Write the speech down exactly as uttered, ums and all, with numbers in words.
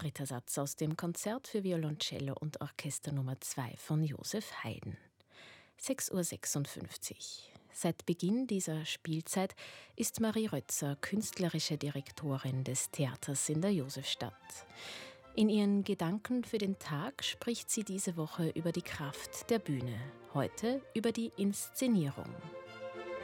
dritter Satz aus dem Konzert für Violoncello und Orchester Nummer zwei von Joseph Haydn. sechs Uhr sechsundfünfzig. Seit Beginn dieser Spielzeit ist Marie Rötzer künstlerische Direktorin des Theaters in der Josefstadt. In ihren Gedanken für den Tag spricht sie diese Woche über die Kraft der Bühne, heute über die Inszenierung.